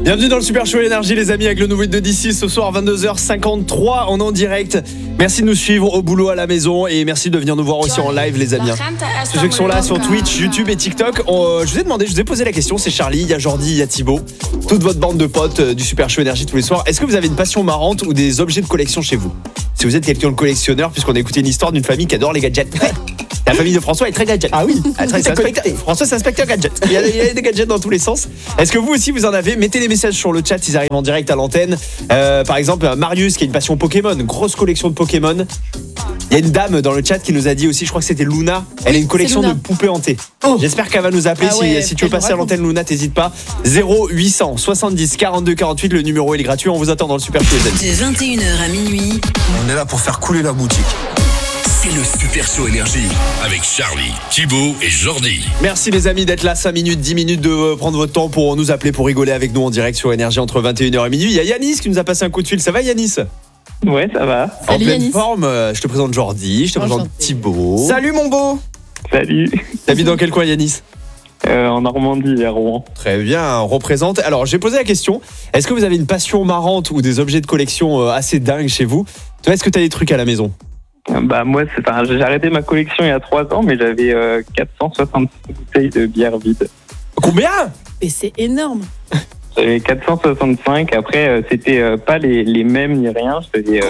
Bienvenue dans le Super Show Énergie les amis avec le nouveau hit de DC ce soir 22h53 on est en direct. Merci de nous suivre au boulot à la maison et merci de venir nous voir aussi en live les amis. Tous ceux qui sont là sur Twitch, YouTube et TikTok, je vous ai posé la question, c'est Charlie, il y a Jordi, il y a Thibaut, toute votre bande de potes du Super Show Énergie tous les soirs. Est-ce que vous avez une passion marrante ou des objets de collection chez vous? Si vous êtes quelqu'un de collectionneur, puisqu'on a écouté une histoire d'une famille qui adore les gadgets. La famille de François est très gadget. Ah oui, François c'est inspecteur gadget. Il y a des gadgets dans tous les sens. Est-ce que vous aussi vous en avez? Mettez les messages sur le chat, ils arrivent en direct à l'antenne. Par exemple, Marius qui a une passion Pokémon, grosse collection de Pokémon. Il y a une dame dans le chat qui nous a dit aussi, je crois que c'était Luna, elle a une collection de poupées hantées. J'espère qu'elle va nous appeler. Si tu veux passer à l'antenne Luna, t'hésites pas. 0800 70 42 48, le numéro il est gratuit, on vous attend dans le Super Show. De 21h à minuit. On est là pour faire couler la boutique. C'est le Super Show Énergie avec Charlie, Thibaut et Jordi. Merci les amis d'être là, 5 minutes, 10 minutes de prendre votre temps pour nous appeler, pour rigoler avec nous en direct sur Énergie entre 21h et minuit. Il y a Yanis qui nous a passé un coup de fil, ça va Yanis? Ouais, ça va. En Salut, pleine Yanis. forme, je te présente Jordi, je te présente Thibaut. Salut mon beau. Salut. T'habites dans quel coin Yanis? En Normandie, à Rouen. Très bien, représente. Alors j'ai posé la question, est-ce que vous avez une passion marrante ou des objets de collection assez dingues chez vous? Toi, est-ce que t'as des trucs à la maison? Bah moi, j'ai arrêté ma collection il y a 3 ans, mais j'avais 465 bouteilles de bière vide. Combien? Mais c'est énorme. J'avais 465. Après, c'était pas les mêmes ni rien. C'était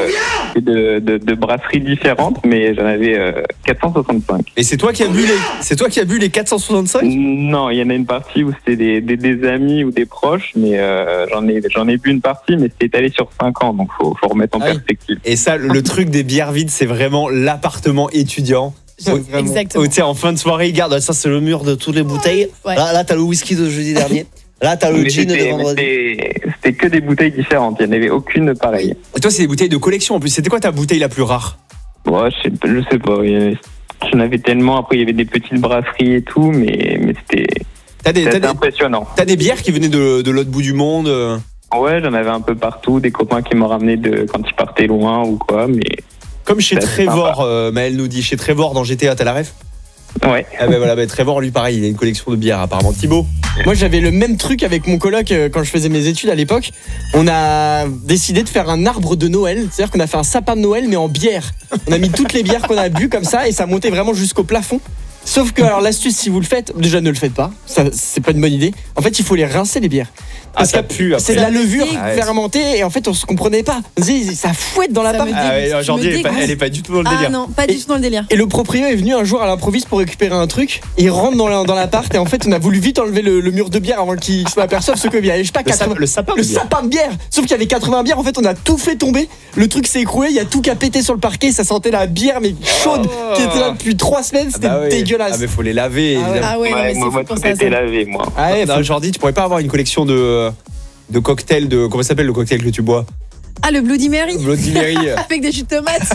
de brasseries différentes, mais j'en avais 465. Et c'est toi qui as bu les 465? Non, il y en a une partie où c'était des amis ou des proches, mais j'en ai bu une partie, mais c'était étalé sur 5 ans, donc faut remettre en perspective. Et ça, le truc des bières vides, c'est vraiment l'appartement étudiant. Exactement. Tu sais, en fin de soirée, regarde, ça c'est le mur de toutes les bouteilles. Ouais. Là, t'as le whisky de jeudi dernier. Là, t'as le Mais gin de vendredi. c'était que des bouteilles différentes, il n'y en avait aucune pareille. Et toi, c'est des bouteilles de collection en plus. C'était quoi ta bouteille la plus rare? Ouais, je sais pas. J'en avais tellement. Après, il y avait des petites brasseries et tout, mais c'était impressionnant. T'as des bières qui venaient de l'autre bout du monde? Ouais, j'en avais un peu partout. Des copains qui m'ont ramené quand ils partaient loin ou quoi. Mais Comme chez c'est Trevor, Maël nous dit. Chez Trevor dans GTA, t'as la ref? ouais. Ah ben voilà, Trevor, lui pareil, il a une collection de bières apparemment. Thibaut? Moi j'avais le même truc avec mon coloc quand je faisais mes études à l'époque. On a décidé de faire un arbre de Noël, c'est-à-dire qu'on a fait un sapin de Noël mais en bière. On a mis toutes les bières qu'on a bu comme ça et ça montait vraiment jusqu'au plafond. Sauf que alors l'astuce si vous le faites, déjà ne le faites pas, ça c'est pas une bonne idée. En fait il faut les rincer les bières. Parce ça que pue après. c'est de la levure Ah ouais. fermentée et en fait on se comprenait pas. Ça fouette dans Ça l'appart. me Ah ouais, aujourd'hui, elle est pas du tout dans le délire. Ah non, pas du tout dans le délire. Et le proprio est venu un jour à l'improviste pour récupérer un truc. Il rentre dans l'appart et en fait on a voulu vite enlever le mur de bière avant qu'il se m'aperçoive. Sauf qu'il y avait, je sais pas, Le sapin de bière. sapin de bière. Sauf qu'il y avait 80 bières. En fait on a tout fait tomber. Le truc s'est écroulé. Il y a tout qui a pété sur le parquet. Ça sentait la bière mais chaude qui était là depuis 3 semaines. C'était dégueulasse. Ah mais faut les laver évidemment. Ah ouais, non, mais c'est moi, fou de tout penser à était ça. lavé, moi. Ah ouais, non, Jordi, tu pourrais pas avoir une collection de cocktails comment ça s'appelle le cocktail que tu bois? Ah, le Bloody Mary. Bloody Mary. Avec des jus de tomates.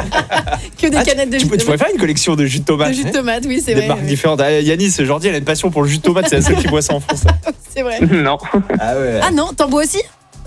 Que des canettes de jus Tu de pourrais tomates. faire une collection de jus de tomate. De jus de tomates, oui, c'est Des vrai. marques oui. différentes. Yanis, Jordi, elle a une passion pour le jus de tomate, c'est la seule qui boit ça en France. C'est vrai. Non. Ah ouais. Ah non, t'en bois aussi?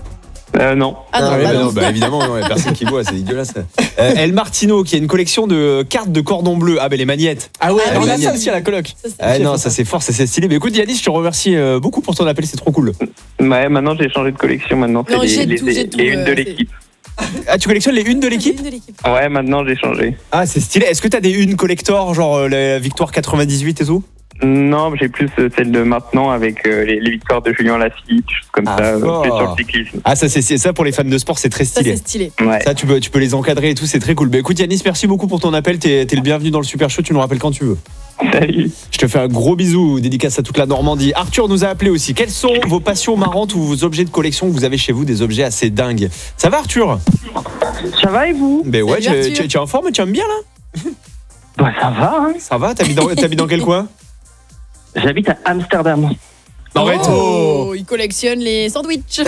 Non. Ah non, Ah ouais, bah bah non. non, bah évidemment, non, il y a personne qui boit, c'est dégueulasse. El Martino qui a une collection de cartes de cordon bleu. Ah, ben les magnettes. Ah ouais, Ah on oui. a ça aussi à la coloc. Ça, c'est- Ah non, ça c'est fort, ça c'est stylé. Mais écoute, Yanis, je te remercie beaucoup pour ton appel, c'est trop cool. Ouais, maintenant j'ai changé de collection. Maintenant, c'est Non, j'ai tout, les unes de c'est- l'équipe. Ah, tu collectionnes les unes de l'équipe? Une de l'équipe. Ouais, maintenant j'ai changé. Ah, c'est stylé. Est-ce que t'as des unes collector, genre la victoire 98 et tout? Non, j'ai plus celle de maintenant avec les victoires de Julien Lafilippe, choses comme Ah, ça, fort. plus sur le cyclisme. Ah, ça c'est ça pour les fans de sport, c'est très Ça, stylé. c'est stylé. Ouais. Ça, tu peux les encadrer et tout, c'est très cool. Bah écoute, Yanis, merci beaucoup pour ton appel. T'es le bienvenu dans le Super Show, tu nous rappelles quand tu veux. Salut. Je te fais un gros bisou, dédicace à toute la Normandie. Arthur nous a appelé aussi. Quelles sont vos passions marrantes ou vos objets de collection que vous avez chez vous, des objets assez dingues? Ça va, Arthur? Ça va et vous? Ben ouais, Salut, Arthur. tu es en forme, tu aimes bien là? Bah ça va, hein. Ça va? T'habites dans quel coin? J'habite à Amsterdam. Arrête! Oh, il collectionne les sandwichs.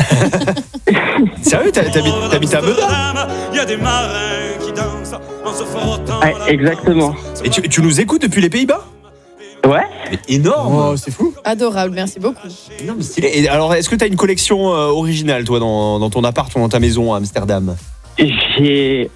Sérieux, t'habites à Meudon? Il y a des marins qui dansent en se frottant. Ouais, exactement. Et tu nous écoutes depuis les Pays-Bas? Ouais. Mais énorme! Oh, c'est fou. Adorable, merci beaucoup. Énorme, stylé. Et alors, est-ce que t'as une collection originale, toi, dans ton appart ou dans ta maison à Amsterdam? J'ai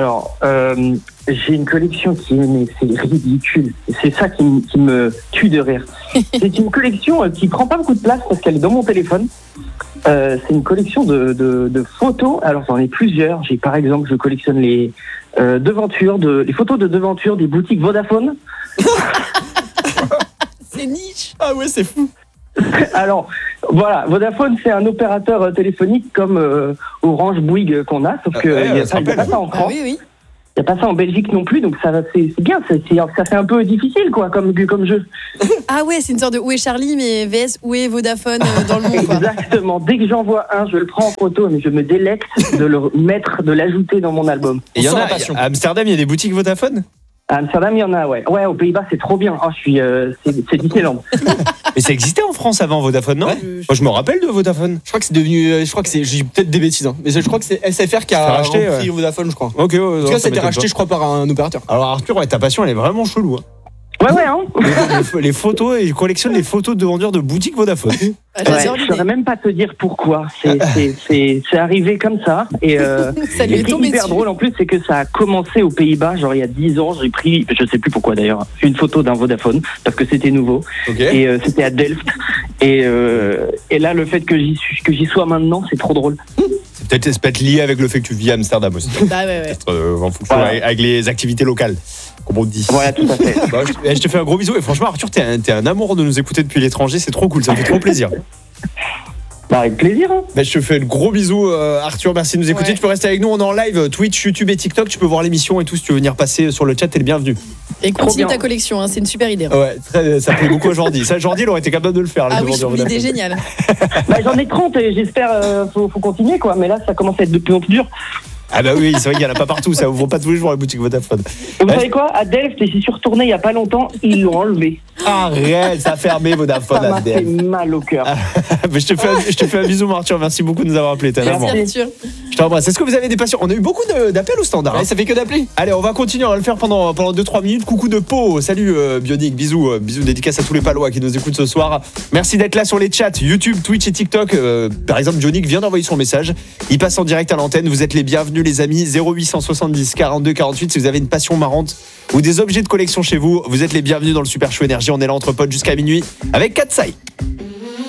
une collection qui est, mais c'est ridicule. C'est ça qui me tue de rire. C'est une collection qui prend pas beaucoup de place parce qu'elle est dans mon téléphone. C'est une collection de photos. Alors j'en ai plusieurs. J'ai par exemple, je collectionne les photos de devanture des boutiques Vodafone. C'est niche. Ah ouais, c'est fou. Alors voilà, Vodafone c'est un opérateur téléphonique comme Orange, Bouygues qu'on a, sauf que il n'y a pas ça en France. Oui. Il n'y a pas ça en Belgique non plus, donc c'est bien, ça fait un peu difficile quoi comme jeu. Ah ouais, c'est une sorte de Où est Charlie, mais VS Où est Vodafone dans le monde, quoi. Exactement, dès que j'en vois un, je le prends en photo, mais je me délecte de l'ajouter dans mon album. Et il y en On sent a, la passion. à Amsterdam, il y a des boutiques Vodafone? À Amsterdam, il y en a, ouais. Ouais, aux Pays-Bas, c'est trop bien. C'est Disneyland. Mais ça existait en France avant Vodafone, non? Ouais. Moi, je me rappelle de Vodafone. Je crois que c'est devenu. Je crois que c'est. J'ai peut-être des bêtises, hein. Mais je crois que c'est SFR qui a racheté, repris Vodafone, je crois. Ok, ouais, En tout cas, ça a été racheté, je crois, par un opérateur. Alors Arthur, ouais, ta passion, elle est vraiment chelou. Hein. Ouais, hein. Les photos, il collectionne les photos de vendeurs de boutiques Vodafone. Ah, Ouais, j'adore je l'idée. saurais même pas te dire pourquoi. C'est arrivé comme ça. Et Ça lui est ce qui est tombé hyper dessus. drôle en plus, c'est que ça a commencé aux Pays-Bas. Genre il y a 10 ans, j'ai pris, je sais plus pourquoi d'ailleurs, une photo d'un Vodafone parce que c'était nouveau. Ok. Et c'était à Delft. Et là, le fait que j'y sois maintenant, c'est trop drôle. C'est peut-être lié avec le fait que tu vis à Amsterdam aussi. Bah ouais. En fonction Voilà. avec les activités locales, comme on dit. Voilà, tout à fait. Bah, je te fais un gros bisou. Et franchement, Arthur, t'es un amour de nous écouter depuis l'étranger. C'est trop cool, ça me fait trop plaisir. Bah, avec plaisir. Hein. Bah, je te fais un gros bisou, Arthur. Merci de nous écouter. Ouais. Tu peux rester avec nous. On est en live Twitch, YouTube et TikTok. Tu peux voir l'émission et tout. Si tu veux venir passer sur le chat, t'es le bienvenu. Et continue bien. ta collection, hein, c'est une super idée. Ouais, ça plaît beaucoup à Jordi. Ça, Jordi, il aurait été capable de le faire. Ah oui, je trouve l'idée géniale. Bah, j'en ai 30 et j'espère faut continuer quoi. Mais là, ça commence à être de plus en plus dur. Ah bah oui, c'est vrai qu'il y en a pas partout. Ça ouvre pas tous les jours la boutique Vodafone. Et vous Ouais. savez quoi? À Delft, et j'y suis retourné il y a pas longtemps, ils l'ont enlevé. Arrête, ça a fermé Vodafone. Ça m'a à fait Delft. mal au cœur. Mais je te fais un bisou, Arthur. Merci beaucoup de nous avoir appelés. T'es un Merci amour. Arthur. Je t'embrasse. Est-ce que vous avez des passions? On a eu beaucoup d'appels au standard. hein. Ouais, ça fait que d'appeler. Allez, on va continuer, on va le faire pendant 2-3 minutes. Coucou de Pau, salut Bionic, bisous dédicace à tous les Palois qui nous écoutent ce soir. Merci d'être là sur les chats, YouTube, Twitch et TikTok. Par exemple, Bionic vient d'envoyer son message. Il passe en direct à l'antenne. Vous êtes les bienvenus, les amis. 0870 42 48. Si vous avez une passion marrante ou des objets de collection chez vous, vous êtes les bienvenus dans le Super Show Énergie. On est là entre potes jusqu'à minuit avec Katsai.